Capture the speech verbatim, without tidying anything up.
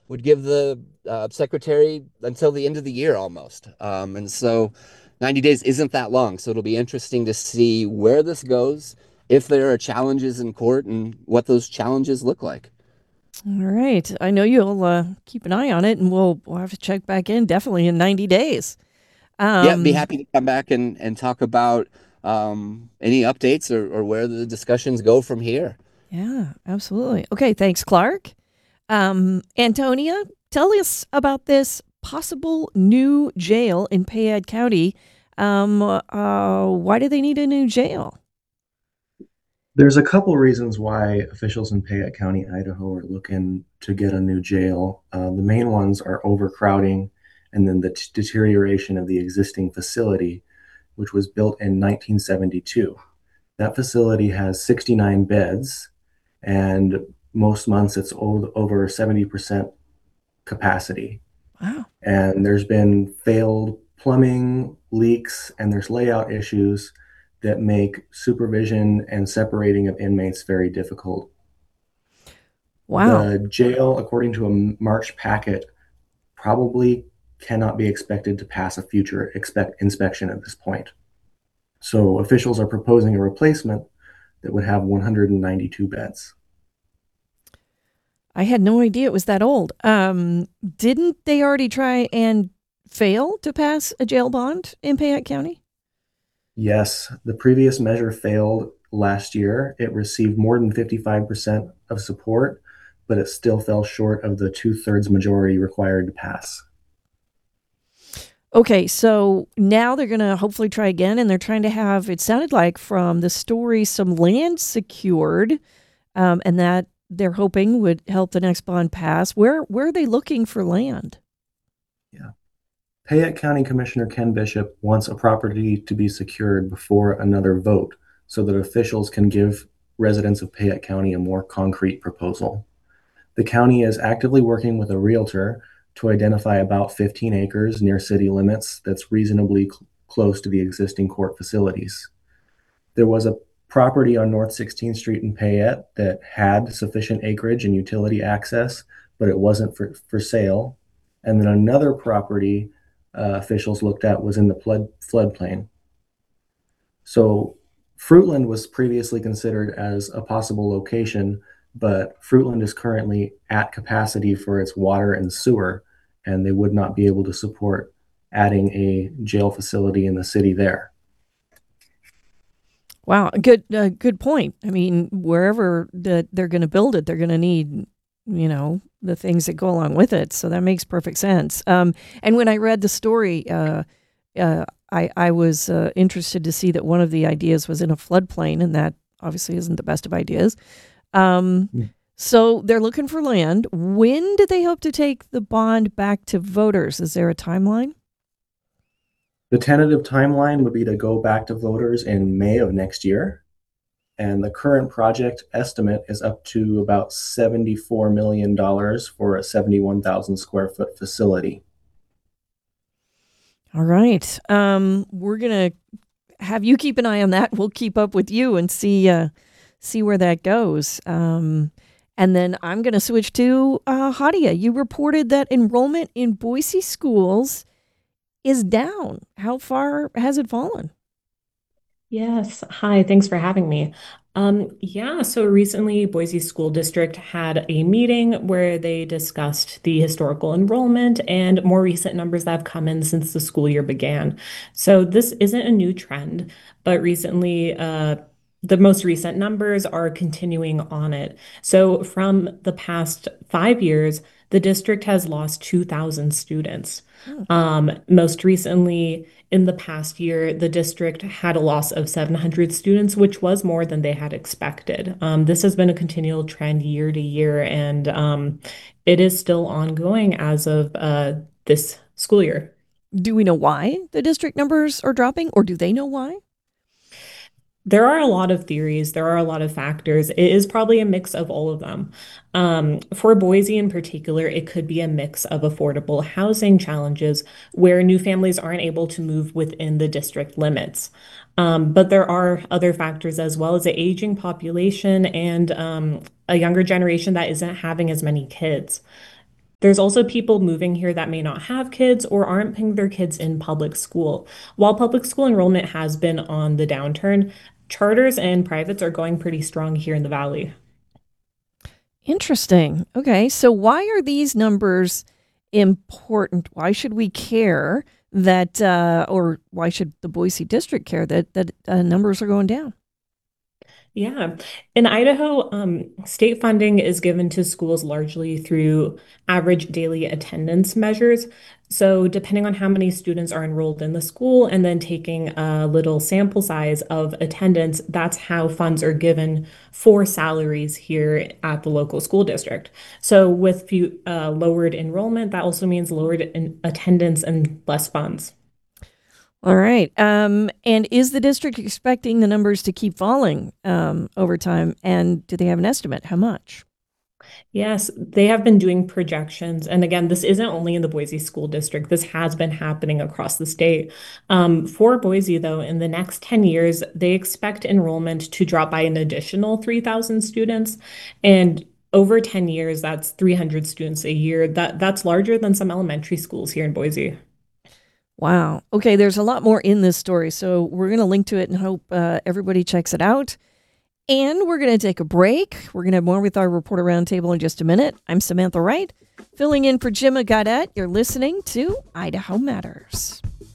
would give the uh, secretary until the end of the year almost. Um, and so ninety days isn't that long. So it'll be interesting to see where this goes, if there are challenges in court, and what those challenges look like. All right. I know you'll uh, keep an eye on it, and we'll we'll have to check back in definitely in ninety days. Yeah, be Um, happy to come back and, and talk about um, any updates or, or where the discussions go from here. yeah, absolutely. Okay, thanks, Clark. Um, Antonia, tell us about this possible new jail in Payette County. Um, uh, why do they need a new jail? There's a couple reasons why officials in Payette County, Idaho, are looking to get a new jail. Uh, the main ones are overcrowding and then the t- deterioration of the existing facility, which was built in nineteen seventy-two. That facility has sixty-nine beds, and most months it's o- over seventy percent capacity. Wow. And there's been failed plumbing leaks, and there's layout issues that make supervision and separating of inmates very difficult. Wow. The jail, according to a March packet, probably cannot be expected to pass a future expect inspection at this point. So officials are proposing a replacement that would have one hundred ninety-two beds. I had no idea it was that old. Um, didn't they already try and fail to pass a jail bond in Payette County? Yes, the previous measure failed last year. It received more than fifty-five percent of support, but it still fell short of the two thirds majority required to pass. Okay, so now they're going to hopefully try again, and they're trying to have, it sounded like from the story, some land secured, um, and that they're hoping would help the next bond pass. Where, where are they looking for land? Yeah. Payette County Commissioner Ken Bishop wants a property to be secured before another vote so that officials can give residents of Payette County a more concrete proposal. The county is actively working with a realtor to identify about fifteen acres near city limits that's reasonably cl- close to the existing court facilities. There was a property on North sixteenth Street in Payette that had sufficient acreage and utility access, but it wasn't for, for sale. And then another property uh, officials looked at was in the flood floodplain. So Fruitland was previously considered as a possible location, but Fruitland is currently at capacity for its water and sewer, and they would not be able to support adding a jail facility in the city there. Wow, good, uh, good point. I mean, wherever that they're going to build it, they're going to need, you know, the things that go along with it. So that makes perfect sense. Um, and when I read the story, uh, uh, I I was uh, interested to see that one of the ideas was in a floodplain, and that obviously isn't the best of ideas. Um, so they're looking for land. When do they hope to take the bond back to voters? Is there a timeline? The tentative timeline would be to go back to voters in May of next year. And the current project estimate is up to about seventy-four million dollars for a seventy-one thousand square foot facility. All right. Um, we're gonna have you keep an eye on that. We'll keep up with you and see uh, see where that goes. Um, and then I'm going to switch to uh, Hadia. You reported that enrollment in Boise schools is down. How far has it fallen? Yes. Hi, thanks for having me. Um, yeah, so recently Boise School District had a meeting where they discussed the historical enrollment and more recent numbers that have come in since the school year began. So this isn't a new trend, but recently, uh, the most recent numbers are continuing on it. So from the past five years, the district has lost two thousand students. Hmm. Um, most recently, in the past year, the district had a loss of seven hundred students, which was more than they had expected. Um, this has been a continual trend year to year, and um, it is still ongoing as of uh, this school year. Do we know why the district numbers are dropping, or do they know why? There are a lot of theories, there are a lot of factors. It is probably a mix of all of them. Um, for Boise in particular, it could be a mix of affordable housing challenges where new families aren't able to move within the district limits. Um, but there are other factors as well as an aging population and um, a younger generation that isn't having as many kids. There's also people moving here that may not have kids or aren't putting their kids in public school. While public school enrollment has been on the downturn, charters and privates are going pretty strong here in the Valley. Interesting. Okay, so why are these numbers important? Why should we care that, uh, or why should the Boise district care that that uh, numbers are going down? Yeah. In Idaho, um, state funding is given to schools largely through average daily attendance measures. So, depending on how many students are enrolled in the school and then taking a little sample size of attendance, that's how funds are given for salaries here at the local school district. So, with few, uh, lowered enrollment, that also means lowered in attendance and less funds. All right. Um, and is the district expecting the numbers to keep falling um, over time? And do they have an estimate? How much? Yes, they have been doing projections. And again, this isn't only in the Boise School District, this has been happening across the state. Um, for Boise, though, in the next ten years, they expect enrollment to drop by an additional three thousand students. And over ten years, that's three hundred students a year. That, that's larger than some elementary schools here in Boise. Wow. Okay, there's a lot more in this story, so we're going to link to it and hope uh, everybody checks it out. And we're going to take a break. We're going to have more with our Reporter Roundtable in just a minute. I'm Samantha Wright, filling in for Jim Gaudette. You're listening to Idaho Matters.